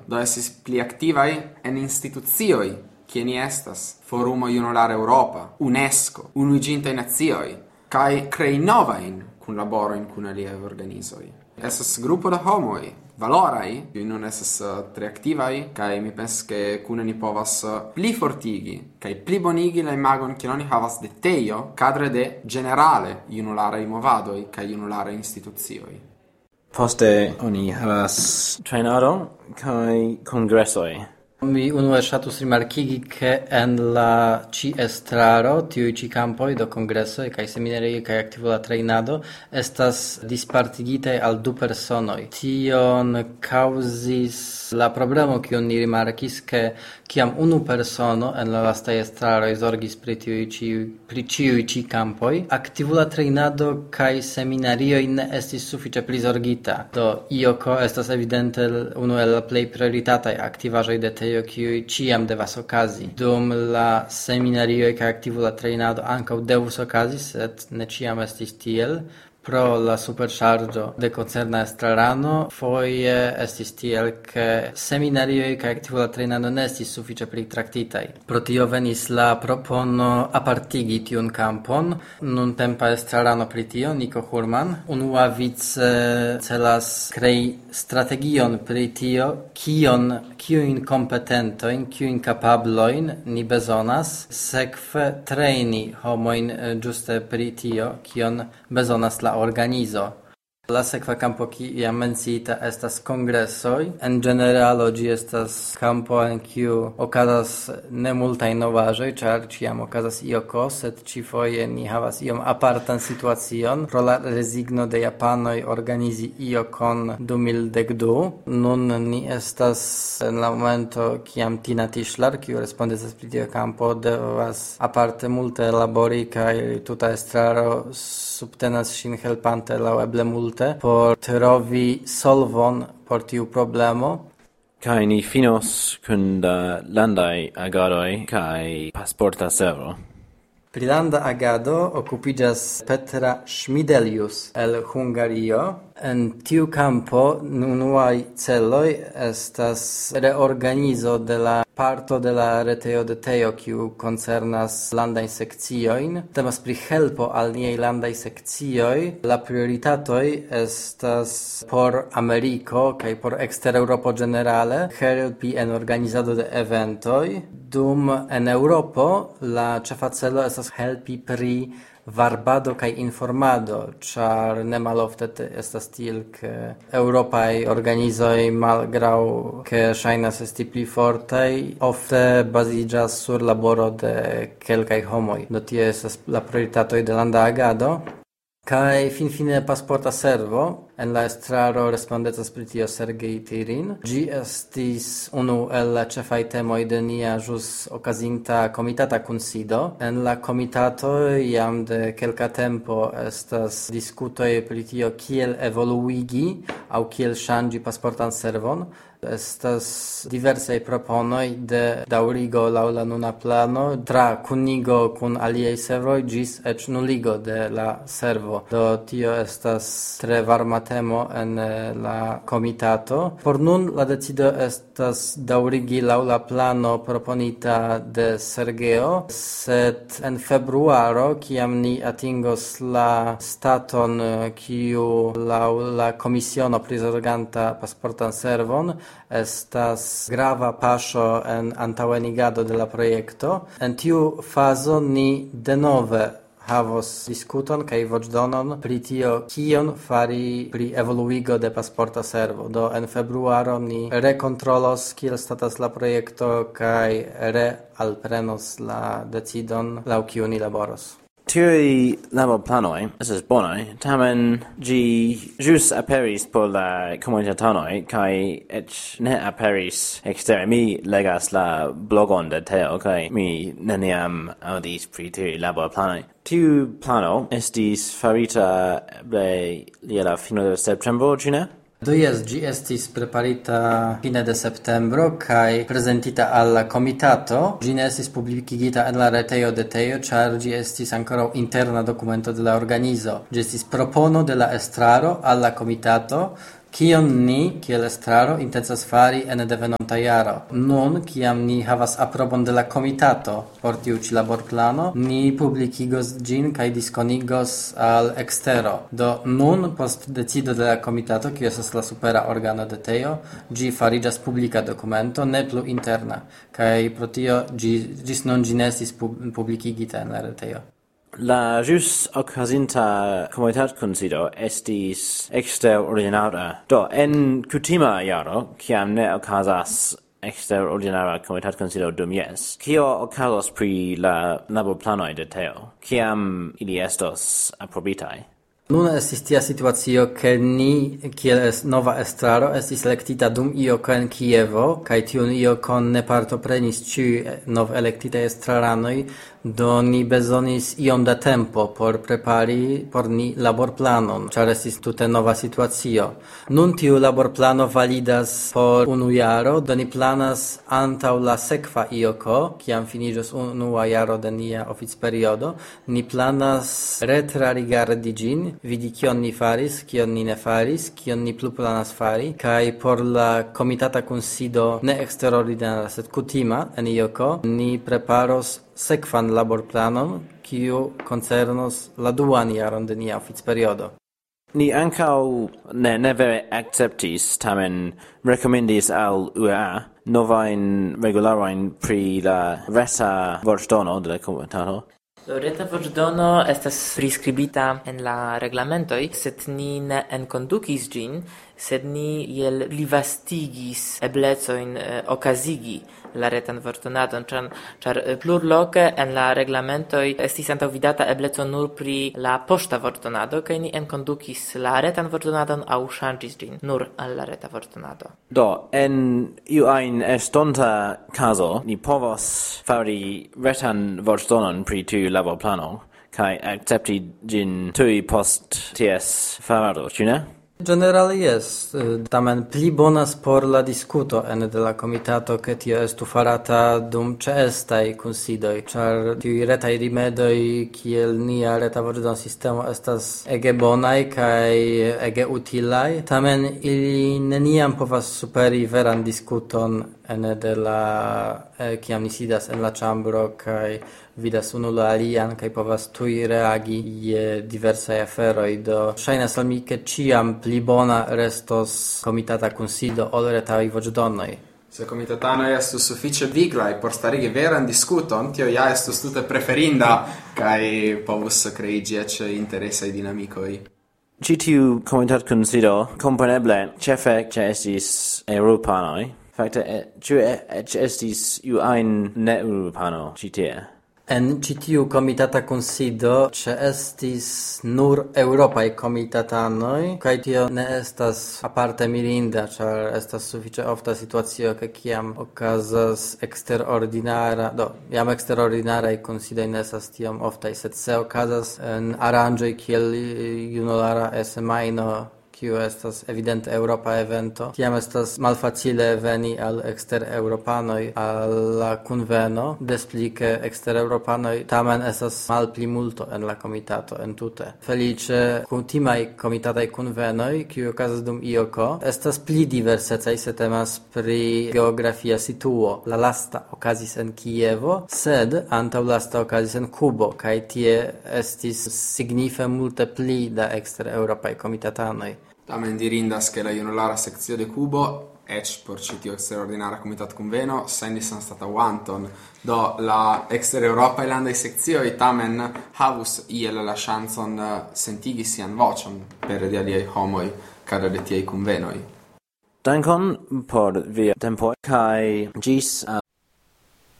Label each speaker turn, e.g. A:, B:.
A: do estis pli activae en institucioi, kie ni estas, Forumo Junulara Europa, UNESCO, Unuiĝintaj Nacioj, kai crei novain kun laboroin kun aliaj organizoj. Estas grupo da homoj, valorai, kiuj nun estas tre aktivaj, kaj mi pensas ke kune ni povas pli fortigi kaj pli bonigi la imagon kiun oni havas de tejo kadre de generale junularaj movadoj kaj junularaj institucioj.
B: Poste oni havas trejnado kaj kongresoj.
C: Mi unue ŝatus rimarkigi, ke en la ĉi estraro tiuj ĉi kampoj do kongresoj kaj seminarioj kaj aktiva trejnado estas dispartigitaj al 2 personoj. Tion kaŭzis la problemo, kiun ni rimarkis, ke kiam unu persono en la lastaj estraroj zorgis pri ĉiuj ĉi kampoj, aktiva trejnado kaj seminarioj ne estis sufiĉe prizorgita. Do IOKO estas evidente unu el la plej prioritataj aktivaĵoj de kiuj ĉiam devas okazi. Dum la seminarioj kaj aktiva trejnado ankaŭ devus okazi, sed ne ĉiam estis tiel. Pro la superŝarĝo de koncerna estrarano, foje estis tiel, ke seminarioj kaj aktiva trejnado ne estis sufiĉe pritraktitaj. Pro tio venis la propono apartigi tiun kampon. Nuntempa estrarano pri tio, Niko Hurman, unuavice celas krei strategion pri tio, kiujn kompetentojn, kiujn kapablojn ni bezonas, sekve trejni homojn ĝuste pri tio, kion bezonas la organizo. La sekva kampo kiam menciita estas kongresoj. En generalo ĝi estas kampo en kiu okazas ne multaj novaĵoj, ĉar ĉiam okazas IOKO, sed ĉifoje ni havas iom apartan situacion pro la rezigno de japanoj organizi IOKon 2012. Nun ni estas en la momento kiam Tina Tischler, kiu respondecas pri tiu kampo, devas aparte multe labori kaj tuta estraro subtenas ŝin helpante laŭeble multe por trovi solvon por tiu problemo.
B: Kaj ni finos kun la landaj agadoj kaj pasporta servo.
C: Pri landa agado okupiĝas Petra Schmidelius el Hungario. En tiu kampo unuaj celoj estas reorganizo de la parto de la retejo de Tejo, kiu koncernas landajn sekciojn. Temas pri helpo al niaj landaj sekcioj. La prioritatoj estas por Ameriko kaj por ekster-Eŭropo ĝenerale helpi en organizado de eventoj. Dum en Eŭropo la ĉefa celo estas helpi pri varbado kaj informado, ĉar ne malofte estas tiel, ke eŭropaj organizoj, malgraŭ ke ŝajnas esti pli fortaj, ofte baziĝas sur laboro de kelkaj homoj. Do tie estas la prioritatoj de landa agado. Kaj finfine pasporta servo, en la estraro respondecas pri tio Sergej Tirin. Ĝi estis unu el la ĉefaj temoj de nia ĵus okazinta komitata kunsido. En la komitato jam de kelka tempo estas diskutoj pri tio kiel evoluigi aŭ kiel ŝanĝi pasportan servon. Estas diversaj proponoj de daŭrigo laŭ la nuna plano, tra kunigo kun aliaj servoj ĝis eĉ nuligo de la servo. Do tio estas tre varma temo en la komitato. Por nun la decido estas daŭrigi laŭ la plano proponita de Sergeo, sed en februaro, kiam ni atingos la staton kiu laŭ la komisiono prizorganta pasportan servon, estas grava paŝo en antaŭenigado de la projekto. En tiu fazo ni denove havos diskuton kaj voĉdonon pri tio, kion fari pri evoluigo de pasporta servo. Do en februaro ni rekontrolos kiel statas la projekto kaj realprenos la decidon laŭ kiu ni laboros.
B: Tiuj laborplanoj estas bonaj, tamen ĝi ĵus aperis por la komunitatanoj kaj eĉ ne aperis ekstere. Mi legas la blogon de Teo kaj mi neniam aŭdis pri tiuj laborplanoj. Tiu plano estis farita eble je la fino de septembro, ĉu ne?
C: Do jes, ĝi estis preparita fine de septembro kaj prezentita al la komitato. Ĝi ne estis publikigita en la retejo de Tejo, ĉar ĝi estis ankoraŭ interna dokumento de la organizo. Ĝi estis propono de la estraro al la komitato, Kion ni, kiel estraro, intencas fari ene de venonta jaro? Nun, kiam ni havas aprobon de la komitato por tiu ĉi laborplano, ni publikigos ĝin kaj diskonigos al ekstero. Do nun, post decido de la komitato, kiu estas la supera organo de teo, ĝi fariĝas publika dokumento, ne plu interna. Kaj pro tio ĝis nun ĝi ne estis publikigita en la retejo.
B: La jus occasinta comunitatkunsido estis extraordinara. Do, en kutima jaro, kiam ne okazas extraordinara comunitatkunsido dum jes, kio okazos pri la laborplanoj de teo, kiam ili estos aprobitaj?
C: Nun estis tia situacio, ke ni, kiel nova estraro, estis elektita dum ioko en Kievo, kaj tiun iokon ne partoprenis ĉiuj nov elektitaj estraranoj, do ni bezonis iom da tempo por prepari por ni laborplanon, ĉar estis tute nova situacio. Nun tiu laborplano validas por 1 jaro, do ni planas antaŭ la sekva ioko, kiam finiĝos 1 jaro de nia oficperiodo, ni planas retrarigardi ĝin, vidi kion ni faris, kion ni ne faris, kion ni plu planas fari, kaj por la komitata kunsido ne eksterordinara, sed kutima en ioko, ni preparos sekvan laborplanon, kiu koncernos la 2. jaron de nia oficperiodo.
B: Ni ankaŭ ne vere akceptis, tamen rekomendis al UEA novajn regularojn pri la reta voĉdono de la komitato.
D: Reta voĉdono estas priskribita en la reglamentoj, sed ni ne enkondukis ĝin, sed ni iel plivastigis eblecojn okazigi la retan voĉdonadon, ĉar plurloke en la reglamentoj estis antaŭvidata ebleco nur pri la poŝta voĉdonado, kaj ni enkondukis la retan voĉdonadon aŭ ŝanĝis ĝin nur al la reta voĉdonado.
B: Do, en iu ajn estonta kazo, ni povos fari retan voĉdonon pri tiu laborplano, kaj akcepti ĝin tuj post ties farado, ĉu ne?
C: Generale yes, tamen pli bonas por la diskuto ene de la komitato, ke tio estu farata dum ĉeestaj kunsidoj, ĉar tiuj retaj rimedoj kiel nia reta voĉdon-sistemo estas ege bonaj kaj ege utilaj, tamen ili neniam povas superi veran diskuton ene de la kiam ni sidas en la ĉambro kaj vidas unu la alian kaj povas tuj reagi je diversaj aferoj. Do ŝajnas al mi, ke ĉiam pli bona restos komitata kunsido ol retaj voĉdonoj.
A: Se komitatanoj estus sufiĉe viglaj por starigi veran diskuton, tio ja estus tute preferinda kaj povus kreiĝi eĉ interesaj dinamikoj.
B: Ĉi tiu komitatkunsido kompreneble ĉefe ĉeestis eŭropanoj. Fakte, ĉu eĉ estis iu ajn ne-eŭropano ĉi tie?
C: En ĉi tiu komitata kunsido ĉeestis nur eŭropaj komitatanoj, kaj tio ne estas aparte mirinda, ĉar estas sufiĉe ofta situacio, ke kiam okazas jam eksterordinaraj kunsidoj ne estas tiom oftaj, sed se okazas en aranĝoj kiel junulara semajno, kiu estas evidente Europa evento, tiam estas malfacile veni al ekster-eŭropanoj al la kunveno, des pli ke ekster-eŭropanoj tamen estas malpli multo en la komitato entute. Feliĉe kutimaj komitataj kunvenoj, kiuj okazas dum ioko, estas pli diversecaj, se temas pri geografia situo. La lasta okazis en Kievo, sed antaŭlasta okazis en Kubo, kaj tie estis signife multe pli da ekster-eŭropaj komitatanoj.
A: Tamen dirindas che la junulara sekcio de Kubo, eĉ por ĉi tiu eksterordinara komitatkunveno, sendis anstataŭanton. Do la ekster-eŭropaj landaj sekcioj tamen havus iel la ŝancon sentigi sian voĉon pere de aliaj homoj kadre de tiaj kunvenoj.
B: Dankon por via tempo kaj ĝis